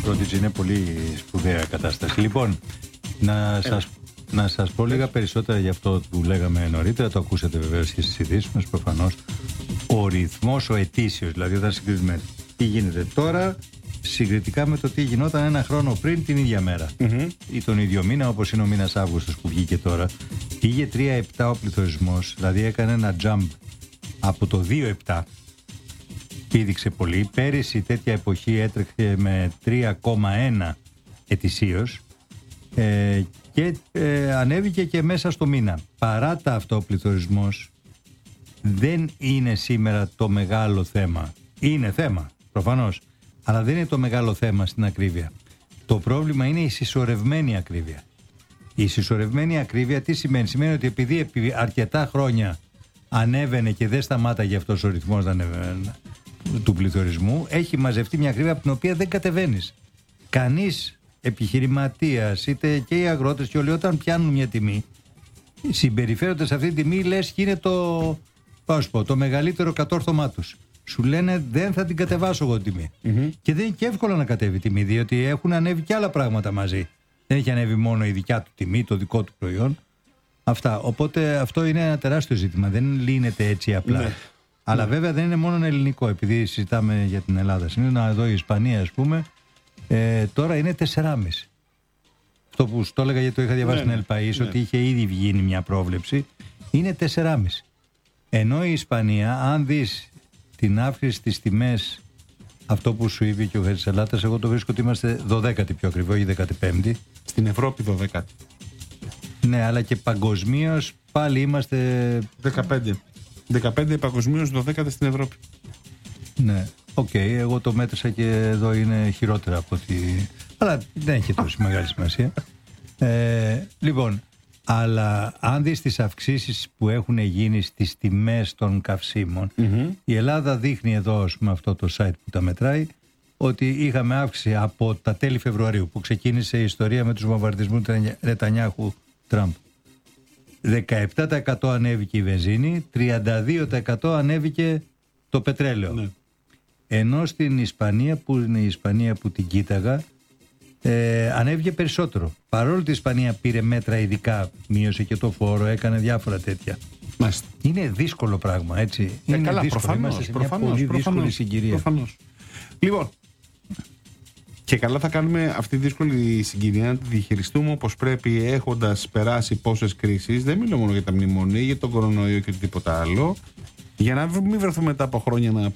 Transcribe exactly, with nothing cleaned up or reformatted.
Prodigy είναι πολύ σπουδαία κατάσταση. Λοιπόν, να σας, να σας πω λίγα περισσότερα για αυτό που λέγαμε νωρίτερα. Το ακούσατε βεβαίως και στις ειδήσεις μας, προφανώς. Ο ρυθμός, ο ετήσιος, δηλαδή όταν συγκρίνουμε τι γίνεται τώρα συγκριτικά με το τι γινόταν ένα χρόνο πριν την ίδια μέρα mm-hmm. ή τον ίδιο μήνα, όπως είναι ο μήνας Αύγουστος που βγήκε τώρα, πήγε τρία κόμμα επτά ο πληθωρισμός, δηλαδή έκανε ένα jump από το δύο κόμμα επτά, πήδηξε πολύ. Πέρυσι τέτοια εποχή έτρεχε με τρία κόμμα ένα ετησίως ε, και ε, ανέβηκε και μέσα στο μήνα. Παρά τα αυτό, ο πληθωρισμός δεν είναι σήμερα το μεγάλο θέμα. Είναι θέμα, προφανώς, αλλά δεν είναι το μεγάλο θέμα στην ακρίβεια. Το πρόβλημα είναι η συσσωρευμένη ακρίβεια. Η συσσωρευμένη ακρίβεια τι σημαίνει? Σημαίνει ότι επειδή επί αρκετά χρόνια ανέβαινε και δεν σταμάταγε αυτός ο ρυθμός του πληθωρισμού, έχει μαζευτεί μια ακρίβεια από την οποία δεν κατεβαίνεις. Κανείς επιχειρηματίας, είτε και οι αγρότες και όλοι, όταν πιάνουν μια τιμή, συμπεριφέρονται σε αυτή τη τιμή, λες και είναι το, πάω πω, το μεγαλύτερο κατόρθωμά τους. Σου λένε δεν θα την κατεβάσω εγώ τιμή. Mm-hmm. Και δεν είναι και εύκολο να κατέβει τιμή, διότι έχουν ανέβει και άλλα πράγματα μαζί. Δεν έχει ανέβει μόνο η δικιά του τιμή, το δικό του προϊόν. Αυτά. Οπότε αυτό είναι ένα τεράστιο ζήτημα. Δεν λύνεται έτσι απλά. Mm-hmm. Αλλά mm-hmm. βέβαια δεν είναι μόνο ελληνικό, επειδή συζητάμε για την Ελλάδα. Συνήθως εδώ η Ισπανία, ας πούμε, ε, τώρα είναι τέσσερα κόμμα πέντε. Αυτό που το έλεγα, γιατί το είχα διαβάσει στην El País, ότι είχε ήδη βγει μια πρόβλεψη, είναι τέσσερα κόμμα πέντε. Ενώ η Ισπανία, αν δεις την αύξηση στις τιμές, αυτό που σου είπε και ο Χαρισαλάτας, εγώ το βρίσκω ότι είμαστε δωδέκατη πιο ακριβό, όχι δεκαπέμπτη. Στην Ευρώπη δωδέκατη. Ναι, αλλά και παγκοσμίως πάλι είμαστε δεκαπέντε. δεκαπέντε παγκοσμίως, δωδέκατη στην Ευρώπη. Ναι, οκ, okay, εγώ το μέτρησα και εδώ είναι χειρότερα από ότι... Αλλά δεν έχει τόσο μεγάλη σημασία. Ε, λοιπόν, αλλά αν δεις τις αυξήσεις που έχουν γίνει στις τιμές των καυσίμων, mm-hmm. η Ελλάδα δείχνει εδώ με αυτό το site που τα μετράει ότι είχαμε αύξηση από τα τέλη Φεβρουαρίου που ξεκίνησε η ιστορία με τους βομβαρδισμούς Νετανιάχου Τραμπ. δεκαεπτά τοις εκατό ανέβηκε η βενζίνη, τριάντα δύο τοις εκατό ανέβηκε το πετρέλαιο. Ναι. Ενώ στην Ισπανία, που είναι η Ισπανία που την κοίταγα, ε, ανέβηκε περισσότερο. Παρόλο ότι η Ισπανία πήρε μέτρα ειδικά, μείωσε και το φόρο, έκανε διάφορα τέτοια. Μάλιστα. Είναι δύσκολο πράγμα, έτσι. Ε, είναι καλά, δύσκολο. προφανώς, Είμαστε σε προφανώς, μια πολύ προφανώς, δύσκολη συγκυρία. Προφανώς. Λοιπόν, και καλά θα κάνουμε αυτή τη δύσκολη συγκυρία να τη διαχειριστούμε όπως πρέπει, έχοντας περάσει πόσες κρίσεις. Δεν μιλώ μόνο για τα μνημονία, για τον κορονοϊό και οτιδήποτε άλλο. Για να μην βρεθούμε μετά από χρόνια να